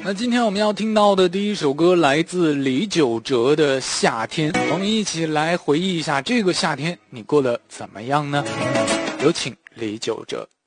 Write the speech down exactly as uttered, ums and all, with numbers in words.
那今天我们要听到的第一首歌来自李玖哲的《夏天》，我们一起来回忆一下这个夏天你过得怎么样呢？有请李玖哲。